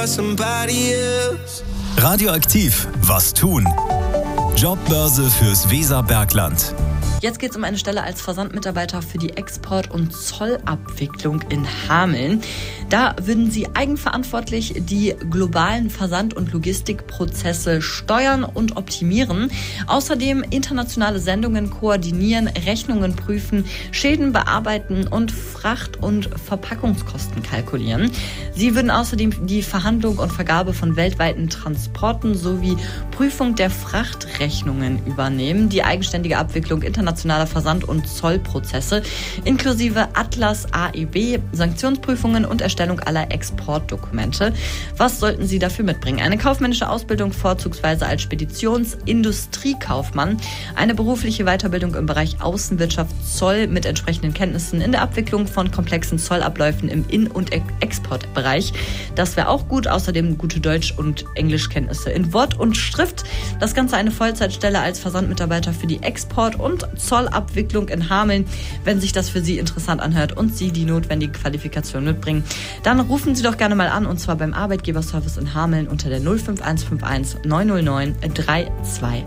Radioaktiv, was tun? Jobbörse fürs Weserbergland. Jetzt geht es um eine Stelle als Versandmitarbeiter für die Export- und Zollabwicklung in Hameln. Da würden Sie eigenverantwortlich die globalen Versand- und Logistikprozesse steuern und optimieren. Außerdem internationale Sendungen koordinieren, Rechnungen prüfen, Schäden bearbeiten und Fracht- und Verpackungskosten kalkulieren. Sie würden außerdem die Verhandlung und Vergabe von weltweiten Transporten sowie Prüfung der Frachtrechnungen übernehmen, die eigenständige Abwicklung internationaler Versand- und Zollprozesse, inklusive Atlas AEB, Sanktionsprüfungen und Erstellung aller Exportdokumente. Was sollten Sie dafür mitbringen? Eine kaufmännische Ausbildung, vorzugsweise als Speditions-Industriekaufmann, eine berufliche Weiterbildung im Bereich Außenwirtschaft, Zoll mit entsprechenden Kenntnissen in der Abwicklung von komplexen Zollabläufen im In- und Exportbereich. Das wäre auch gut. Außerdem gute Deutsch- und Englischkenntnisse in Wort und Schrift. Das Ganze eine Vollzeitstelle als Versandmitarbeiter für die Export- und Zollabwicklung in Hameln. Wenn sich das für Sie interessant anhört und Sie die notwendige Qualifikation mitbringen, dann rufen Sie doch gerne mal an, und zwar beim Arbeitgeberservice in Hameln unter der 05151 909 321.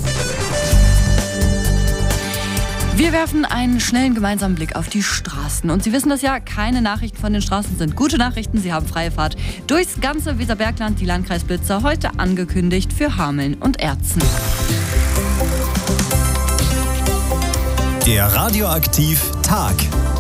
Wir werfen einen schnellen gemeinsamen Blick auf die Straßen. Und Sie wissen das ja, keine Nachrichten von den Straßen sind gute Nachrichten. Sie haben freie Fahrt durchs ganze Weserbergland. Die Landkreisblitzer heute angekündigt für Hameln und Erzen. Der Radioaktiv Tag.